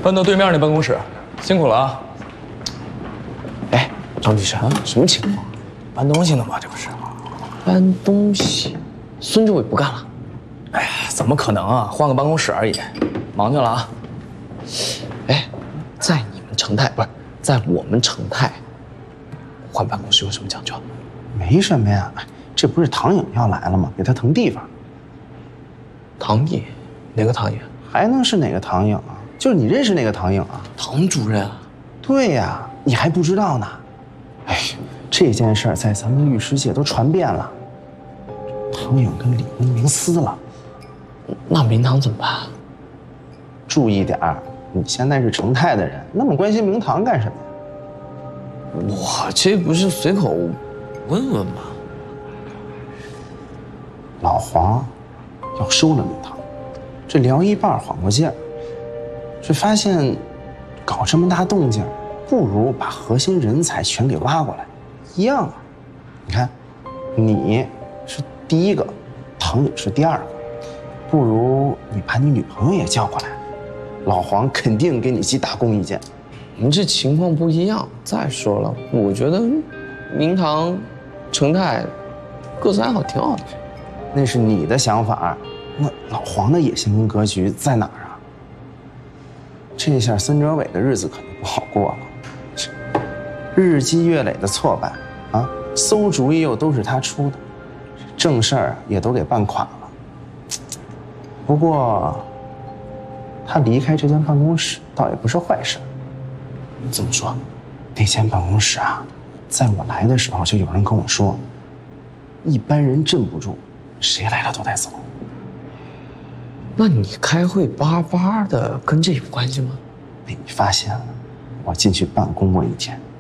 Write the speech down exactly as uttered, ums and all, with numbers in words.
搬到对面那办公室，辛苦了啊！ 哎，张律师，什么情况？ 搬东西呢吗？这不是？ 搬东西？孙志伟不干了？ 哎呀，怎么可能啊？换个办公室而已，忙去了啊！ 哎，在你们成泰不是在我们成泰换办公室有什么讲究？ 没什么呀，这不是唐颖要来了吗？给他腾地方。 唐颖？哪个唐颖？ 还能是哪个唐颖啊？就是你认识那个唐颖啊？ 唐主任啊？ 对呀，你还不知道呢。哎，这件事儿在咱们律师界都传遍了。唐颖跟李公明撕了， 那明堂怎么办？ 注意点儿，你现在是成泰的人，那么关心明堂干什么呀？ 我这不是随口问问吗？ 老黄要收了明堂，这聊一半缓过劲儿，这发现搞这么大动静，不如把核心人才全给挖过来，一样啊。你看，你是第一个，唐颖是第二个，不如你把你女朋友也叫过来，老黄肯定给你记大功一件。 我们这情况不一样。再说了，我觉得明堂、成泰各自安好挺好的。 那是你的想法，那老黄的野心跟格局在哪儿啊？这下孙哲伟的日子可就不好过了，日积月累的挫败啊，馊主意又都是他出的，正事儿也都给办垮了。不过，他离开这间办公室倒也不是坏事。 怎么说？ 那间办公室啊，在我来的时候就有人跟我说，一般人镇不住，谁来了都得走。 那你开会巴巴的，跟这有关系吗？ 被你发现了，我进去办公过一天。